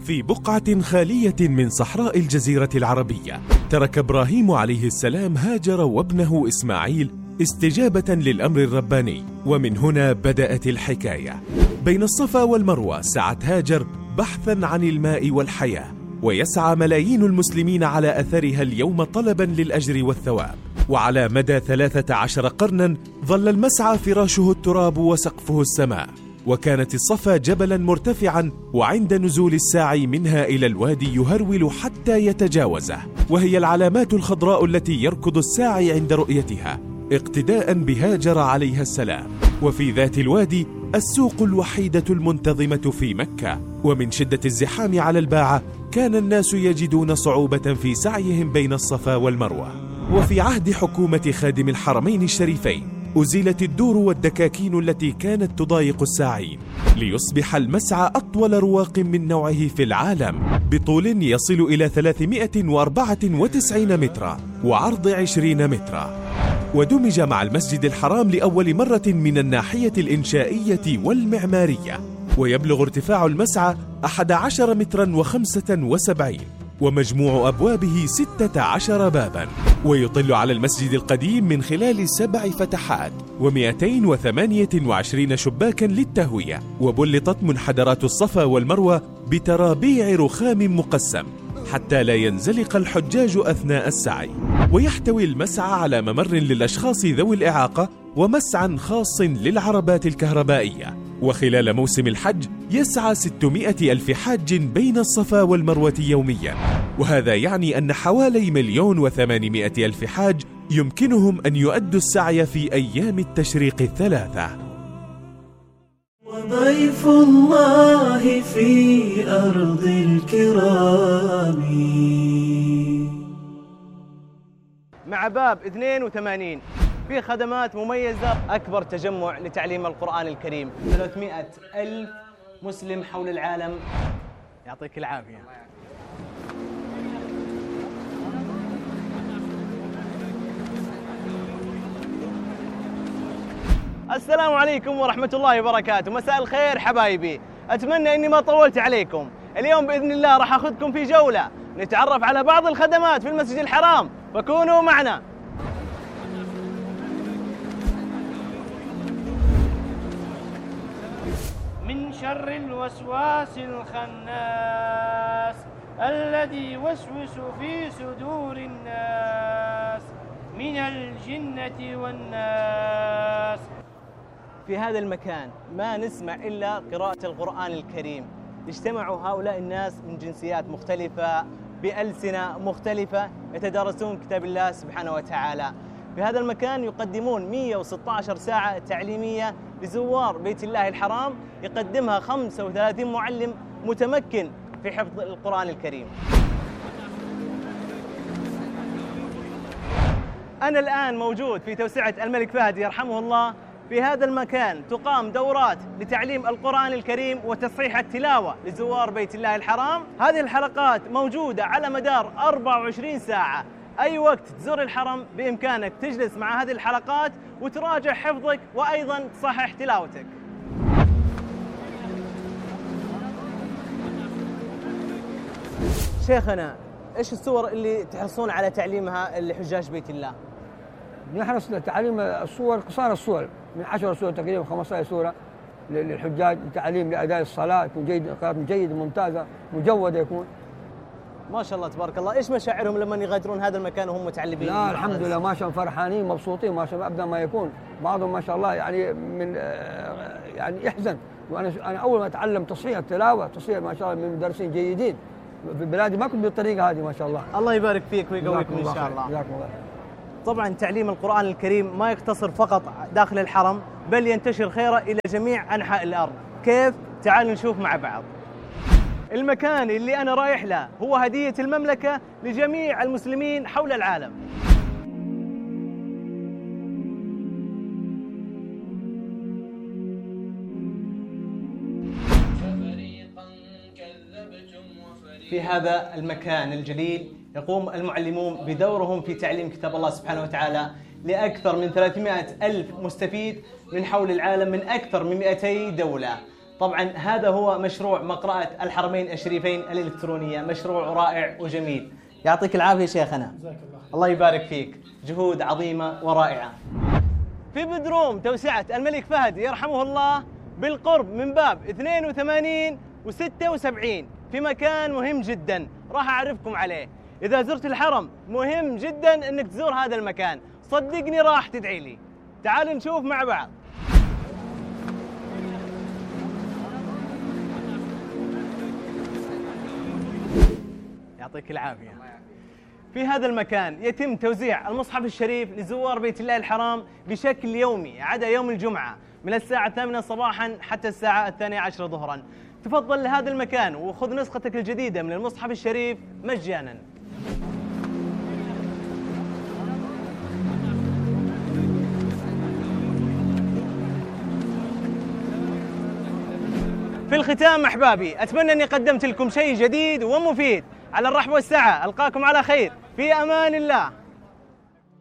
في بقعة خالية من صحراء الجزيرة العربية، ترك إبراهيم عليه السلام هاجر وابنه إسماعيل استجابة للأمر الرباني، ومن هنا بدأت الحكاية. بين الصفا والمروة سعت هاجر بحثا عن الماء والحياة، ويسعى ملايين المسلمين على أثرها اليوم طلبا للأجر والثواب. وعلى مدى 13 قرنا ظل المسعى فراشه التراب وسقفه السماء، وكانت الصفا جبلا مرتفعا، وعند نزول الساعي منها إلى الوادي يهرول حتى يتجاوزه، وهي العلامات الخضراء التي يركض الساعي عند رؤيتها اقتداء بهاجر عليها السلام. وفي ذات الوادي السوق الوحيدة المنتظمة في مكة، ومن شدة الزحام على الباعة كان الناس يجدون صعوبة في سعيهم بين الصفا والمروة. وفي عهد حكومة خادم الحرمين الشريفين أزيلت الدور والدكاكين التي كانت تضايق الساعين، ليصبح المسعى أطول رواق من نوعه في العالم، بطول يصل إلى 394 مترا وعرض 20 مترا، ودمج مع المسجد الحرام لأول مرة من الناحية الإنشائية والمعمارية، ويبلغ ارتفاع المسعى 11 مترا و75، ومجموع أبوابه 16 بابا، ويطل على المسجد القديم من خلال 7 فتحات و228 شباكا للتهوية، وبلطت منحدرات الصفا والمروة بترابيع رخام مقسم حتى لا ينزلق الحجاج أثناء السعي. ويحتوي المسعى على ممر للأشخاص ذوي الإعاقة ومسعى خاص للعربات الكهربائية. وخلال موسم الحج يسعى 600 ألف حاج بين الصفا والمروة يوميا، وهذا يعني أن حوالي 1,800,000 حاج يمكنهم أن يؤدوا السعي في أيام التشريق الثلاثة. وضيف الله في أرض الكرام. مع باب 82 في خدمات مميزة، أكبر تجمع لتعليم القرآن الكريم، 300,000 مسلم حول العالم. يعطيك العافية. السلام عليكم ورحمة الله وبركاته، مساء الخير حبايبي، أتمنى أني ما طولت عليكم. اليوم بإذن الله راح أخذكم في جولة نتعرف على بعض الخدمات في المسجد الحرام، فكونوا معنا. من شر الوسواس الخناس الذي يوسوس في صدور الناس من الجنة والناس. في هذا المكان ما نسمع إلا قراءة القرآن الكريم، يجتمع هؤلاء الناس من جنسيات مختلفة بألسنة مختلفة يتدارسون كتاب الله سبحانه وتعالى. في هذا المكان يقدمون 116 ساعة تعليمية لزوار بيت الله الحرام، يقدمها 35 معلم متمكن في حفظ القرآن الكريم. أنا الآن موجود في توسعة الملك فهد يرحمه الله. في هذا المكان تقام دورات لتعليم القرآن الكريم وتصحيح التلاوة لزوار بيت الله الحرام. هذه الحلقات موجودة على مدار 24 ساعة، أي وقت تزور الحرم بإمكانك تجلس مع هذه الحلقات وتراجع حفظك وأيضا تصحح تلاوتك. شيخنا، إيش السور اللي تحرصون على تعليمها لحجاج بيت الله؟ نحرص لتعليم الصور، قصار الصور، من 10 سور تقريبا 15 سورة للحجاج، لتعليم لأداء الصلاة يكون جيد، قراءة جيدة ممتازة مجودة يكون. ما شاء الله تبارك الله. إيش مشاعرهم لما يغادرون هذا المكان وهم متعلمين؟ لا الحمد لله ما شاء الله فرحانين مبسوطين ما شاء الله أبدا ما يكون. بعضهم ما شاء الله يعني من يعني يحزن، وأنا أول ما أتعلم تصحيح التلاوة تصحيح ما شاء الله من مدرسين جيدين في بلادي ما كنت بالطريقة هذه ما شاء الله. الله يبارك فيك ويقويكم إن شاء الله. جزاكم الله. طبعا تعليم القرآن الكريم ما يقتصر فقط داخل الحرم، بل ينتشر خيره إلى جميع أنحاء الأرض. كيف؟ تعالوا نشوف مع بعض. المكان اللي أنا رايح له هو هدية المملكة لجميع المسلمين حول العالم. في هذا المكان الجليل يقوم المعلمون بدورهم في تعليم كتاب الله سبحانه وتعالى لأكثر من 300,000 مستفيد من حول العالم من أكثر من 200 دولة. طبعا هذا هو مشروع مقرأة الحرمين الشريفين الإلكترونية، مشروع رائع وجميل. يعطيك العافية شيخنا. الله يبارك فيك، جهود عظيمة ورائعة. في بدروم توسعة الملك فهد يرحمه الله بالقرب من باب 82 و76 في مكان مهم جدا راح أعرفكم عليه. إذا زرت الحرم مهم جدا أنك تزور هذا المكان، صدقني راح تدعي لي. تعالوا نشوف مع بعض. يعطيك العافية. في هذا المكان يتم توزيع المصحف الشريف لزوار بيت الله الحرام بشكل يومي عدا يوم الجمعة من الساعة 8 صباحا حتى الساعة 12 ظهرا. تفضل لهذا المكان وخذ نسختك الجديدة من المصحف الشريف مجانا. في الختام أحبابي، أتمنى أني قدمت لكم شيء جديد ومفيد. على الرحب والسعة، ألقاكم على خير، في أمان الله.